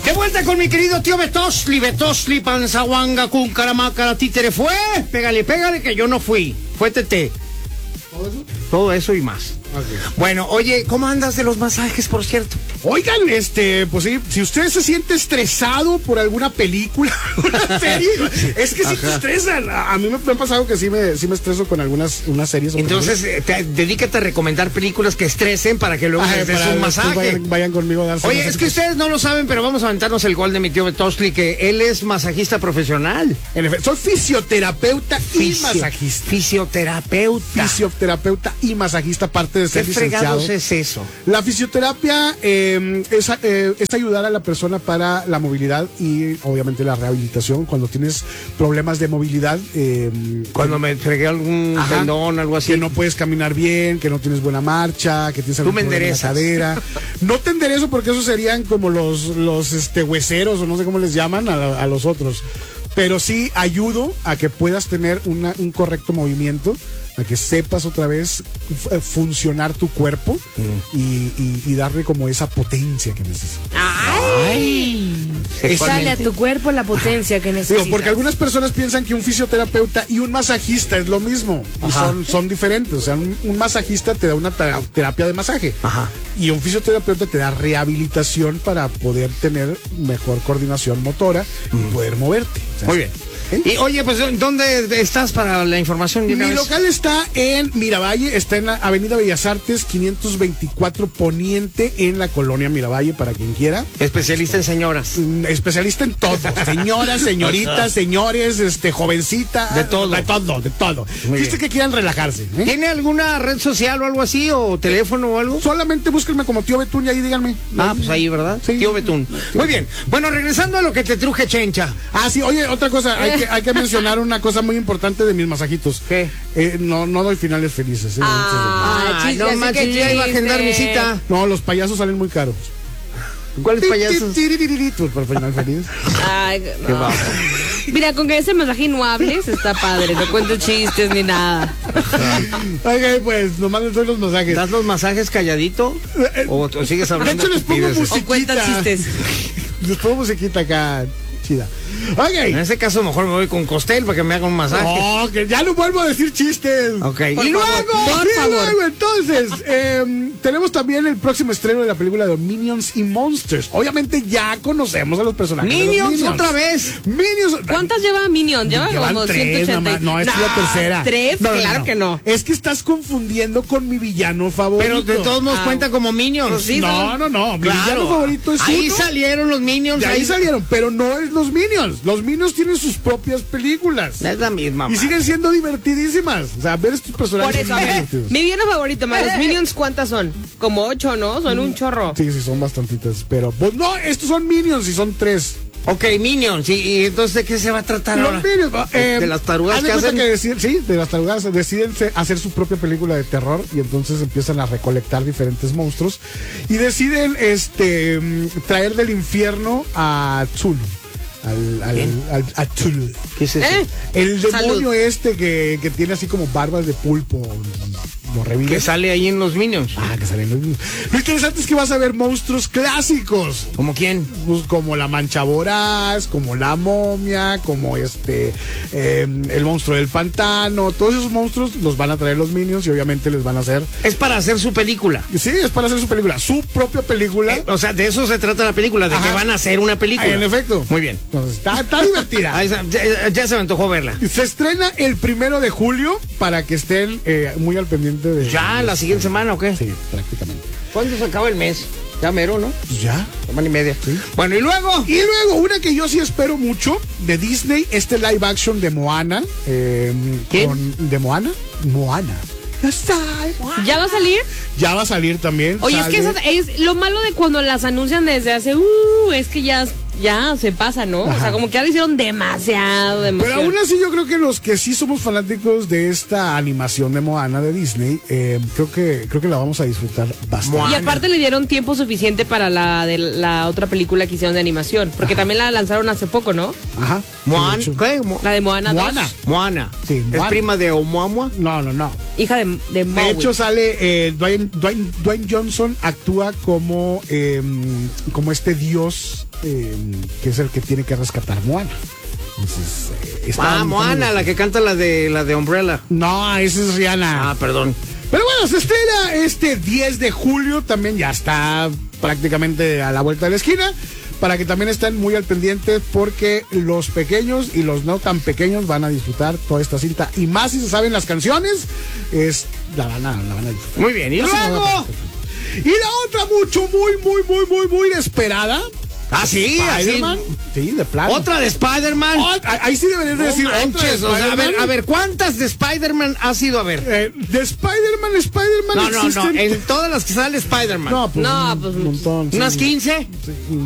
De vuelta con mi querido tío Betosli, Panzahuanga, Cuncaramácara, títere. ¿Fue? Pégale, que yo no fui. Fue Tete. ¿Todo eso? Todo eso y más. Okay. Bueno, oye, ¿cómo andas de los masajes, por cierto? Oigan, pues sí, si usted se siente estresado por alguna película, una serie, es que sí te estresan. A mí me ha pasado que sí me estreso con unas series. Entonces, dedícate a recomendar películas que estresen para que luego les des un masaje. Vayan conmigo a darse. Oye, es que ustedes no lo saben, pero vamos a aventarnos el gol de mi tío Betosli, que él es masajista profesional. En efecto, soy fisioterapeuta y masajista. Fisioterapeuta y masajista, aparte de ser licenciado. ¿Qué fregados es eso? La fisioterapia es ayudar a la persona para la movilidad y obviamente la rehabilitación cuando tienes problemas de movilidad. Cuando me fregué algún tendón, algo así. Que no puedes caminar bien, que no tienes buena marcha, que tienes algún problema en la cadera. No te enderezo porque esos serían como los hueseros o no sé cómo les llaman a los otros. Pero sí ayudo a que puedas tener un correcto movimiento, a que sepas otra vez funcionar tu cuerpo y darle como esa potencia que necesitas. ¡Ay! Sale a tu cuerpo la potencia que necesitas. Porque algunas personas piensan que un fisioterapeuta y un masajista es lo mismo. Y son diferentes. O sea, un masajista te da una terapia de masaje. Ajá. Y un fisioterapeuta te da rehabilitación para poder tener mejor coordinación motora y poder moverte. O sea, muy bien. Y oye, pues, ¿dónde estás para la información? Mi local está en Miravalle, está en la Avenida Bellas Artes 524 Poniente, en la colonia Miravalle, para quien quiera. Especialista en señoras. Especialista en todo. Señoras, señoritas, señores, jovencita. De todo. De todo. Chiste que quieran relajarse. ¿Tiene alguna red social o algo así? ¿O teléfono o algo? Solamente búsquenme como Tío Betún y ahí díganme. Pues ahí, ¿verdad? Sí. Tío Betún. Muy bien. Bueno, regresando a lo que te truje, Chencha. Sí, oye, otra cosa. Hay que mencionar una cosa muy importante de mis masajitos. ¿Qué? No doy finales felices. No manches, ya iba a agendar mi cita. No, los payasos salen muy caros. ¿Cuáles payasos? Por final feliz. Ay, no. Mira, con que ese masaje no hables, está padre. No cuento chistes ni nada. Ok, pues nomás les doy los masajes. ¿Das los masajes calladito? ¿O sigues hablando? De hecho, les pongo musiquita. O cuentas chistes. Les pongo musiquita acá. Chida. Okay. En ese caso mejor me voy con Costel para que me haga un masaje. No, que ya no vuelvo a decir chistes. Ok. Y luego, entonces, tenemos también el próximo estreno de la película de Minions y Monsters. Obviamente ya conocemos a los personajes. Minions otra vez. Minions. ¿Cuántas lleva Minions? Llevan como 180. No, esta es la tercera. ¿Tres? No, claro que no. Es que estás confundiendo con mi villano favorito. Pero de todos modos cuenta como Minions. Pues sí, no. Mi villano favorito es ahí salieron los Minions. Ahí salieron, pero no es los Minions. Los Minions tienen sus propias películas. Es la misma. Y siguen siendo divertidísimas. O sea, ver estos personajes. Por eso, mi villano favorito, los Minions, ¿cuántas son? Como 8, ¿no? Son un chorro. Sí, son bastantitas. Pero, pues no, estos son Minions y son 3. Ok, Minions. ¿Y entonces de qué se va a tratar los ahora? Minions, de las tarugas que hacen. De las tarugas deciden hacer su propia película de terror y entonces empiezan a recolectar diferentes monstruos y deciden traer del infierno a Zulu. A Zulu. ¿Qué es eso? El demonio que tiene así como barbas de pulpo. Lo revive. Que sale ahí en los Minions. Que sale en los Minions. Lo interesante es que vas a ver monstruos clásicos. ¿Como quién? Pues como la mancha voraz, como la momia, como el monstruo del pantano. Todos esos monstruos los van a traer los Minions y obviamente les van a hacer. Es para hacer su película. Sí, es para hacer su película. Su propia película. O sea, de eso se trata la película, de que van a hacer una película. En efecto. Muy bien. Entonces, está divertida. Ya se me antojó verla. Se estrena el 1 de julio para que estén muy al pendiente de. ¿Ya la siguiente semana o qué? Sí, prácticamente. ¿Cuándo se acaba el mes? Ya mero, ¿no? Pues ya. Semana y media. Sí. Bueno, ¿y luego? Una que yo sí espero mucho de Disney, live action de Moana. ¿Quién? ¿De Moana? Moana. ¿Ya va a salir? Ya va a salir también. Oye, es que eso es lo malo de cuando las anuncian desde hace es que ya ya se pasa, ¿no? Ajá. O sea, como que ya lo hicieron demasiado. Pero aún así yo creo que los que sí somos fanáticos de esta animación de Moana de Disney, creo que la vamos a disfrutar bastante. Y aparte le dieron tiempo suficiente para la otra película que hicieron de animación, porque también la lanzaron hace poco, ¿no? Ajá. Moana, ¿qué? La de Moana 2. Moana. Sí, ¿Es Moana. prima de Oumuamua? No. Hija de De Maui. hecho sale Dwayne Johnson actúa como este dios que es el que tiene que rescatar Moana. Entonces, Moana, la que canta la de Umbrella. No, esa es Rihanna. Perdón. Pero bueno, se estrena este 10 de julio, también ya está prácticamente a la vuelta de la esquina, para que también estén muy al pendiente, porque los pequeños y los no tan pequeños van a disfrutar toda esta cinta, y más si se saben las canciones, la van a disfrutar. Muy bien, y luego... Y la otra muy esperada. Sí, Spider-Man. Sí, de plano. Otra de Spider-Man. Ahí sí deberías decir otra de Manches, o sea, Spider-Man. a ver, ¿cuántas de Spider-Man has ido a ver? De Spider-Man No, existen. en todas las que sale Spider-Man. No, pues No, un pues, montón. ¿Unas sí. 15? Sí.